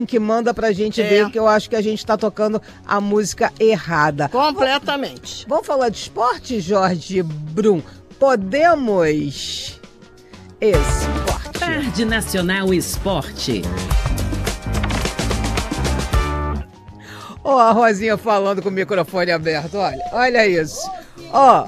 que manda pra gente ver, que eu acho que a gente tá tocando a música errada. Completamente. Vamos falar de esporte, Jorge Brum? Podemos? Esporte. Tarde Nacional Esporte. Ó, a Rosinha falando com o microfone aberto, olha isso. Ó,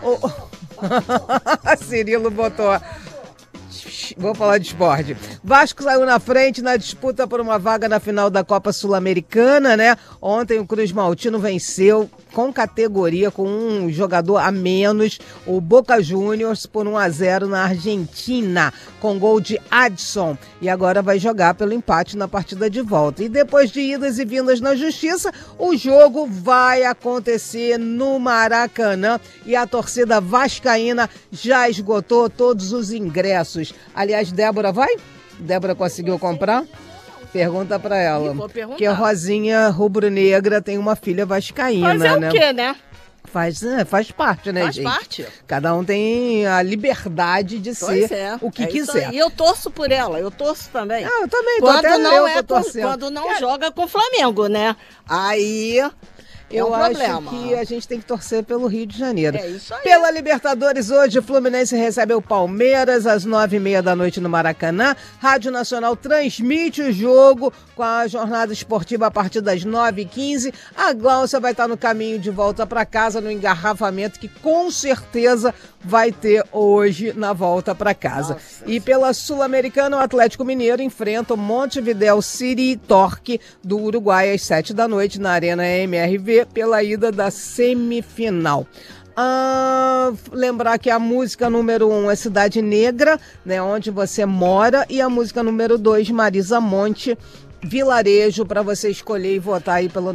Cirilo botou... Vou falar de esporte. Vasco saiu na frente na disputa por uma vaga na final da Copa Sul-Americana, né? Ontem o Cruz Maltino venceu com categoria, com um jogador a menos, o Boca Juniors por 1-0 na Argentina, com gol de Adson. E agora vai jogar pelo empate na partida de volta. E depois de idas e vindas na justiça, o jogo vai acontecer no Maracanã e a torcida vascaína já esgotou todos os ingressos. Aliás, Débora vai? Débora conseguiu comprar? Pergunta pra ela. Porque a Rosinha rubro-negra tem uma filha vascaína, né? Mas o quê, né? Faz parte, né, faz gente? Faz parte. Cada um tem a liberdade de ser o que quiser. E eu torço por ela, eu torço também. Eu também, quando não joga com o Flamengo, né? Aí... Eu acho que a gente tem que torcer pelo Rio de Janeiro. É isso aí. Pela Libertadores, hoje, o Fluminense recebe o Palmeiras às 9h30 no Maracanã. Rádio Nacional transmite o jogo com a jornada esportiva a partir das 9h15. A Glaucia vai estar no caminho de volta para casa, no engarrafamento que com certeza vai ter hoje na volta para casa. Nossa. E pela Sul-Americana, o Atlético Mineiro enfrenta o Montevideo City Torque do Uruguai às 7h na Arena MRV pela ida da semifinal. Lembrar que a música número 1 é Cidade Negra, né, onde você mora, e a música número 2, Marisa Monte, Vilarejo, para você escolher e votar aí pelo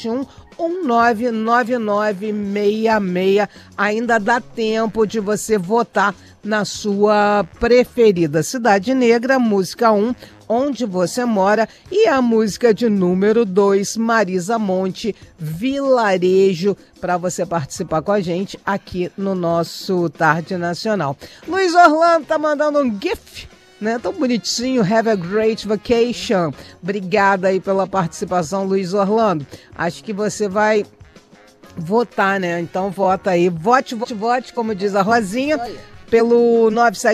971-199966. Ainda dá tempo de você votar na sua preferida. Cidade Negra, música 1, Onde Você Mora, e a música de número 2, Marisa Monte, Vilarejo, para você participar com a gente aqui no nosso Tarde Nacional. Luiz Orlando tá mandando um GIF, né? Tão bonitinho, have a great vacation. Obrigada aí pela participação, Luiz Orlando. Acho que você vai votar, né? Então vota aí, vote, como diz a Rosinha, pelo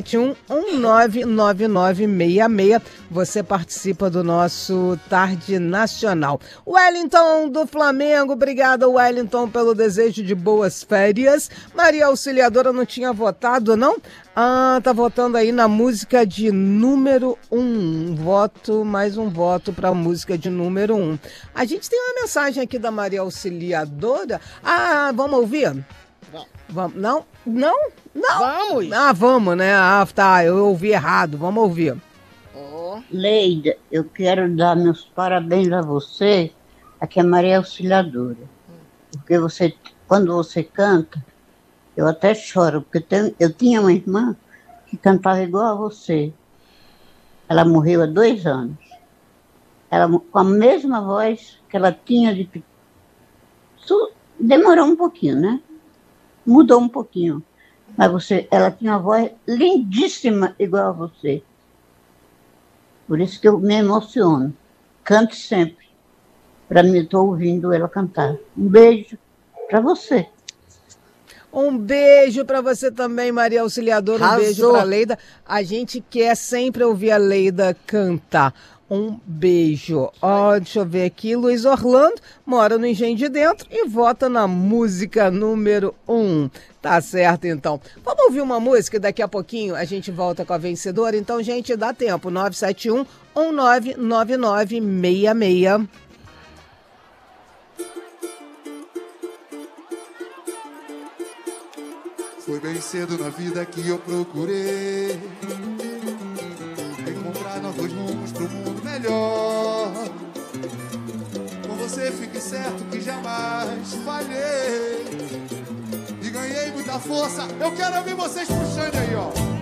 971-199966. Você participa do nosso Tarde Nacional. Wellington do Flamengo, obrigada, Wellington, pelo desejo de boas férias. Maria Auxiliadora não tinha votado, não? Tá votando aí na música de número 1. Mais um voto para a música de número 1. A gente tem uma mensagem aqui da Maria Auxiliadora. Vamos ouvir? Vamos. Não? Vamos. Vamos, né? Tá, eu ouvi errado. Vamos ouvir. Leida, eu quero dar meus parabéns a você, aqui é Maria Auxiliadora. Porque quando você canta, eu até choro, porque eu tinha uma irmã que cantava igual a você. Ela morreu há 2 anos. Ela, com a mesma voz que ela tinha de... Demorou um pouquinho, né? Mudou um pouquinho. Mas ela tinha uma voz lindíssima igual a você. Por isso que eu me emociono. Cante sempre. Para mim, eu estou ouvindo ela cantar. Um beijo para você. Um beijo para você também, Maria Auxiliadora. Um beijo para Leida. A gente quer sempre ouvir a Leida cantar. Um beijo. Deixa eu ver aqui. Luiz Orlando mora no Engenho de Dentro e vota na música número 1. Tá certo, então. Vamos ouvir uma música e daqui a pouquinho a gente volta com a vencedora. Então, gente, dá tempo. 971-199966. Foi bem cedo na vida que eu procurei encontrar novos rumos pro mundo melhor. Com você fique certo que jamais falhei e ganhei muita força. Eu quero ouvir vocês puxando aí, ó.